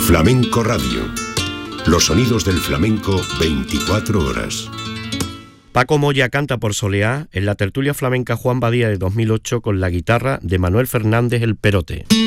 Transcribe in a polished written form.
Flamenco Radio. Los sonidos del flamenco 24 horas. Paco Moya canta por Soleá en la tertulia flamenca Juan Badía de 2008 con la guitarra de Manuel Fernández el Perote.